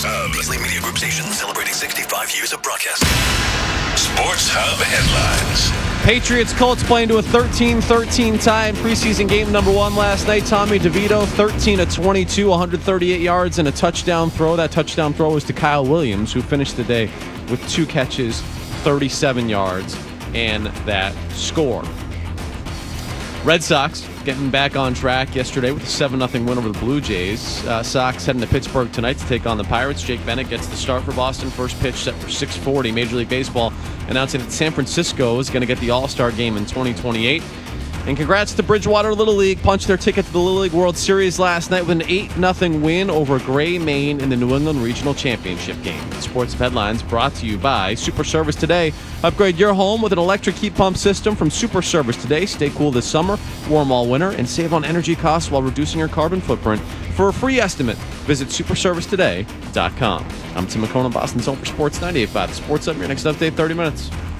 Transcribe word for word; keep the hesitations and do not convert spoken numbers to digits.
Hub. Beasley Media Group station celebrating sixty-five years of broadcasting. Sports Hub headlines. Patriots Colts playing to a thirteen thirteen tie in preseason game number one last night. Tommy DeVito, thirteen of twenty-two, one hundred thirty-eight yards and a touchdown throw. That touchdown throw was to Kyle Williams, who finished the day with two catches, thirty-seven yards, and that score. Red Sox getting back on track yesterday with a seven nothing win over the Blue Jays. Uh, Sox heading to Pittsburgh tonight to take on the Pirates. Jake Bennett gets the start for Boston. First pitch set for six forty. Major League Baseball announcing that San Francisco is going to get the All-Star game in twenty twenty-eight. And congrats to Bridgewater Little League. Punched their ticket to the Little League World Series last night with an eight nothing win over Gray, Maine in the New England Regional Championship game. Sports Headlines brought to you by Super Service Today. Upgrade your home with an electric heat pump system from Super Service Today. Stay cool this summer, warm all winter, and save on energy costs while reducing your carbon footprint. For a free estimate, visit super service today dot com. I'm Tim McCone, Boston's Home for Sports ninety-eight point five. The Sports Up, your next update, thirty minutes.